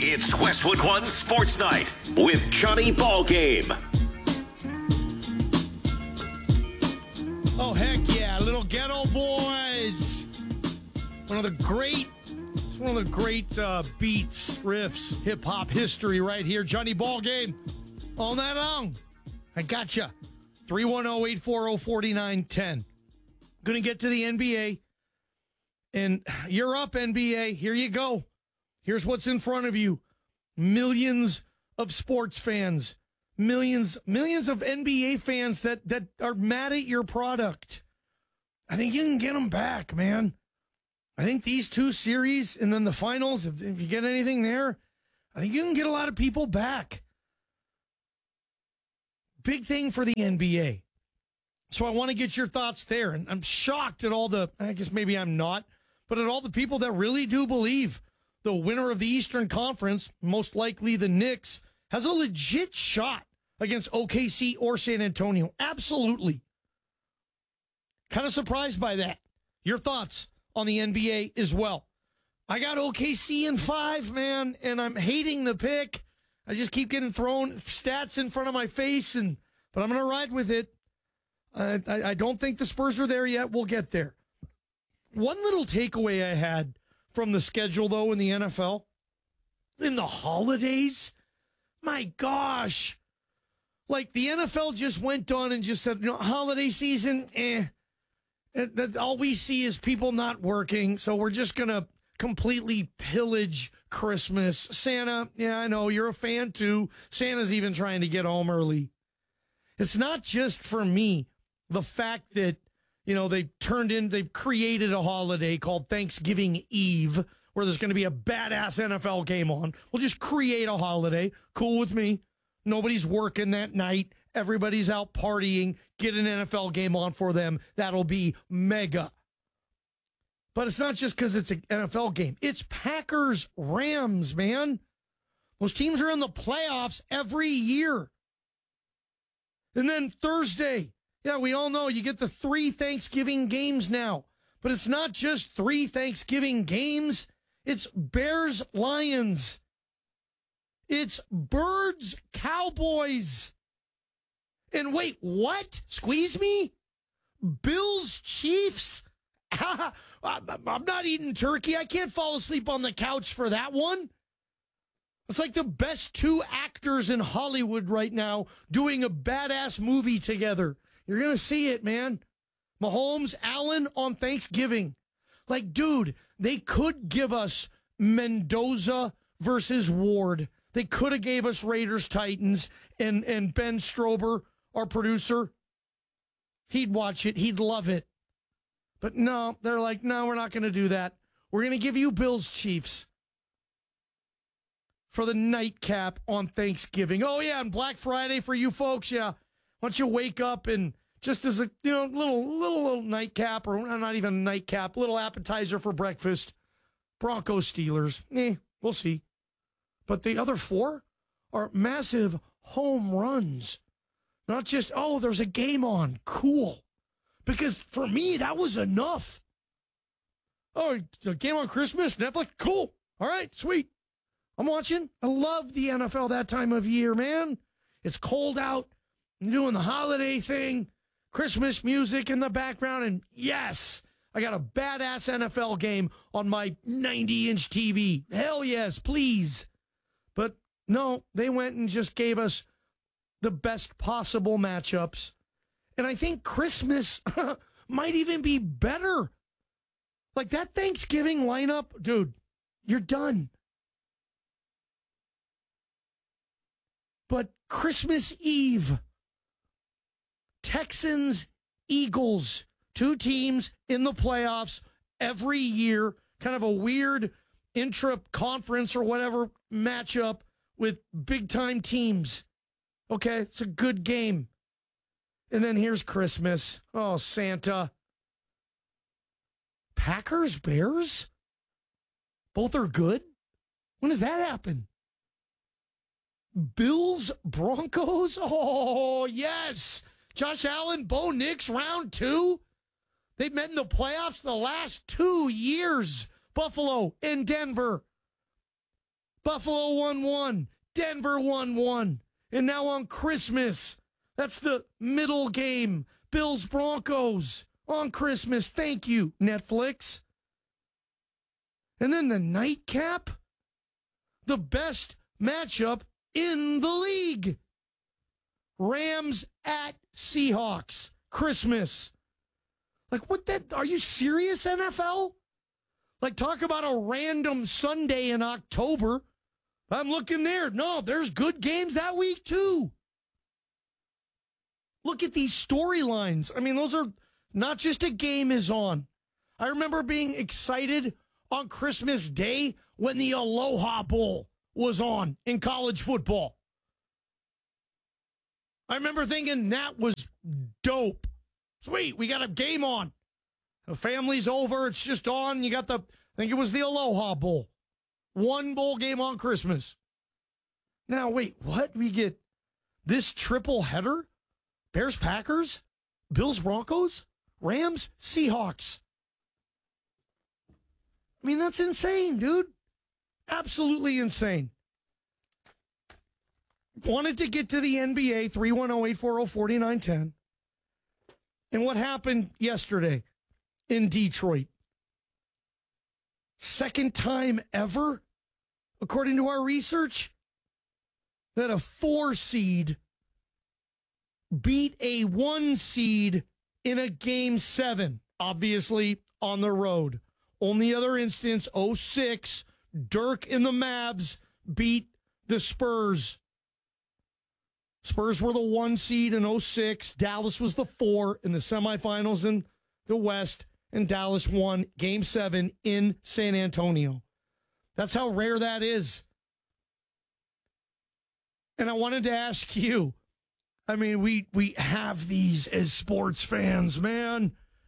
It's Westwood One Sports Night with Johnny Ballgame. Oh, heck yeah. Little Ghetto Boys. One of the great beats, riffs, hip-hop history right here. Johnny Ballgame. All night long. I gotcha. 310-840-4910. Going to get to the NBA. And you're up, NBA. Here you go. Here's what's in front of you. Millions of sports fans. Millions of NBA fans that are mad at your product. I think you can get them back, man. I think these two series and then the finals, if you get anything there, I think you can get a lot of people back. Big thing for the NBA. So I want to get your thoughts there. And I'm shocked at I guess maybe I'm not, but at all the people that really do believe the winner of the Eastern Conference, most likely the Knicks, has a legit shot against OKC or San Antonio. Absolutely. Kind of surprised by that. Your thoughts on the NBA as well. I got OKC in 5, man, and I'm hating the pick. I just keep getting thrown stats in front of my face, but I'm going to ride with it. I don't think the Spurs are there yet. We'll get there. One little takeaway I had from the schedule, though, in the NFL, in the holidays, my gosh. Like, the NFL just went on and just said, holiday season, all we see is people not working, so we're just going to completely pillage Christmas. Santa, yeah, I know, you're a fan, too. Santa's even trying to get home early. It's not just for me, the fact that they've created a holiday called Thanksgiving Eve where there's going to be a badass NFL game on. We'll just create a holiday. Cool with me. Nobody's working that night. Everybody's out partying. Get an NFL game on for them. That'll be mega. But it's not just because it's an NFL game. It's Packers-Rams, man. Those teams are in the playoffs every year. And then Thursday, yeah, we all know you get the 3 Thanksgiving games now. But it's not just 3 Thanksgiving games. It's Bears-Lions. It's Birds-Cowboys. And wait, what? Squeeze me? Bills-Chiefs? I'm not eating turkey. I can't fall asleep on the couch for that one. It's like the best 2 actors in Hollywood right now doing a badass movie together. You're going to see it, man. Mahomes, Allen on Thanksgiving. Like, dude, they could give us Mendoza versus Ward. They could have gave us Raiders, Titans, and Ben Strober, our producer. He'd watch it. He'd love it. But no, they're like, no, we're not going to do that. We're going to give you Bills, Chiefs for the nightcap on Thanksgiving. Oh, yeah, and Black Friday for you folks, yeah. Why don't you wake up and just as a little nightcap, or not even a nightcap, little appetizer for breakfast, Broncos, Steelers. We'll see. But the other 4 are massive home runs. Not just, there's a game on. Cool. Because for me, that was enough. Oh, a game on Christmas, Netflix? Cool. All right, sweet. I'm watching. I love the NFL that time of year, man. It's cold out. I'm doing the holiday thing. Christmas music in the background. And yes, I got a badass NFL game on my 90-inch TV. Hell yes, please. But no, they went and just gave us the best possible matchups. And I think Christmas might even be better. Like that Thanksgiving lineup, dude, you're done. But Christmas Eve, Texans, Eagles, 2 teams in the playoffs every year, kind of a weird intra-conference or whatever matchup with big-time teams. Okay, it's a good game. And then here's Christmas. Oh, Santa. Packers, Bears? Both are good? When does that happen? Bills, Broncos? Oh, yes. Josh Allen, Bo Nix, round 2. They've met in the playoffs the last 2 years. Buffalo and Denver. Buffalo 1-1. Denver 1-1. And now on Christmas, that's the middle game. Bills Broncos on Christmas. Thank you, Netflix. And then the nightcap, the best matchup in the league. Rams at Seahawks. Christmas. Like, what that? Are you serious, NFL? Like, talk about a random Sunday in October. I'm looking there. No, there's good games that week, too. Look at these storylines. I mean, those are not just a game is on. I remember being excited on Christmas Day when the Aloha Bowl was on in college football. I remember thinking that was dope. Sweet, we got a game on. The family's over. It's just on. You got I think it was the Aloha Bowl. One bowl game on Christmas. Now, wait, what? We get this triple header? Bears, Packers, Bills, Broncos, Rams, Seahawks. I mean, that's insane, dude. Absolutely insane. Wanted to get to the NBA, 310-840-4910. And what happened yesterday in Detroit? Second time ever, according to our research, that a 4 seed beat a 1 seed in a game 7, obviously on the road. Only other instance, 2006, Dirk and the Mavs beat the Spurs. Spurs were the 1 seed in 2006. Dallas was the 4 in the semifinals in the West, and Dallas won game 7 in San Antonio. That's how rare that is. And I wanted to ask you, I mean, we have these as sports fans, man.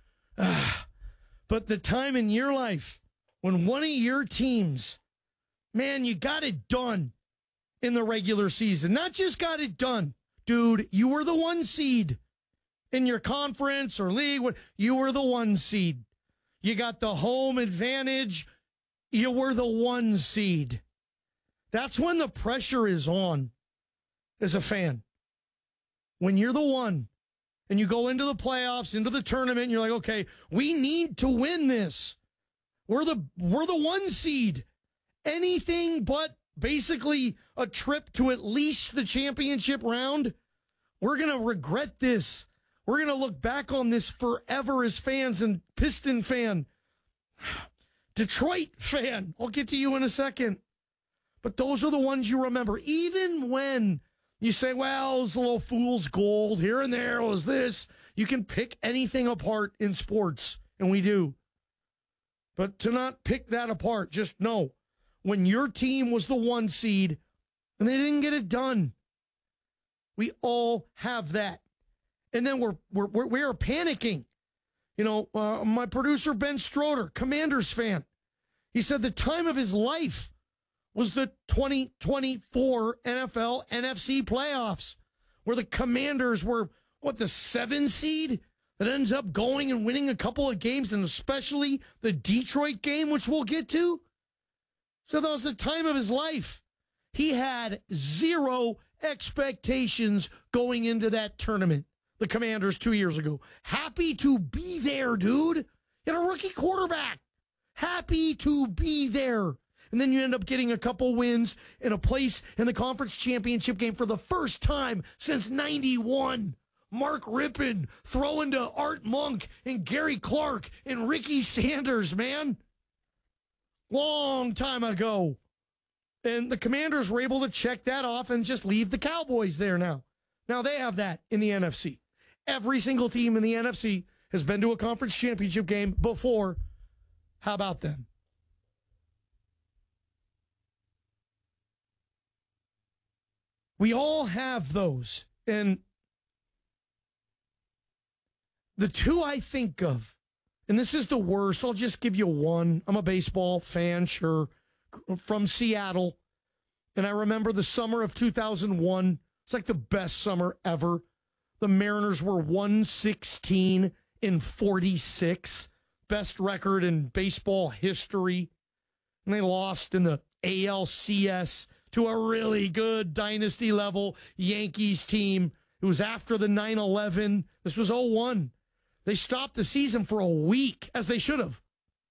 But the time in your life when one of your teams, man, you got it done in the regular season. Not just got it done. Dude, you were the 1 seed in your conference or league. You were the 1 seed. You got the home advantage. You were the 1 seed. That's when the pressure is on as a fan. When you're the 1 and you go into the playoffs, into the tournament, and you're like, okay, we need to win this. We're the 1 seed. Anything but basically a trip to at least the championship round, we're going to regret this. We're going to look back on this forever as fans. And Piston fan, Detroit fan, I'll get to you in a second. But those are the ones you remember. Even when you say, well, it was a little fool's gold here and there, it was this. You can pick anything apart in sports, and we do. But to not pick that apart, just know, when your team was the 1 seed and they didn't get it done, we all have that. And then we're panicking. You know, my producer, Ben Stroder, Commanders fan, he said the time of his life was the 2024 NFL NFC playoffs, where the Commanders were, the 7 seed that ends up going and winning a couple of games, and especially the Detroit game, which we'll get to. So that was the time of his life. He had 0 expectations going into that tournament, the Commanders 2 years ago. Happy to be there, dude. You had a rookie quarterback. Happy to be there. And then you end up getting a couple wins in a place in the conference championship game for the first time since 91. Mark Rippon throwing to Art Monk and Gary Clark and Ricky Sanders, man. Long time ago. And the Commanders were able to check that off and just leave the Cowboys there now. Now they have that in the NFC. Every single team in the NFC has been to a conference championship game before. How about them? We all have those. And the two I think of, and this is the worst, I'll just give you one. I'm a baseball fan, sure, from Seattle. And I remember the summer of 2001. It's like the best summer ever. The Mariners were 116-46. Best record in baseball history. And they lost in the ALCS to a really good dynasty level Yankees team. It was after the 9/11. This was 0-1. They stopped the season for a week, as they should have.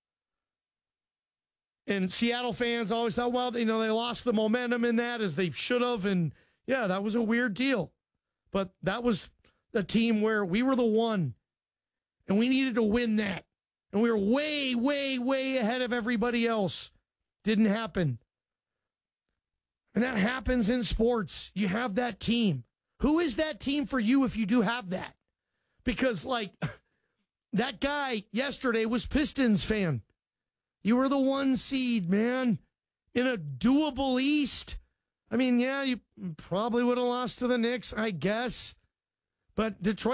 And Seattle fans always thought, well, they lost the momentum in that, as they should have. And yeah, that was a weird deal. But that was a team where we were the one, and we needed to win that. And we were way, way, way ahead of everybody else. Didn't happen. And that happens in sports. You have that team. Who is that team for you if you do have that? Because, that guy yesterday was Pistons fan. You were the 1 seed, man, in a doable East. I mean, yeah, you probably would have lost to the Knicks, I guess. But Detroit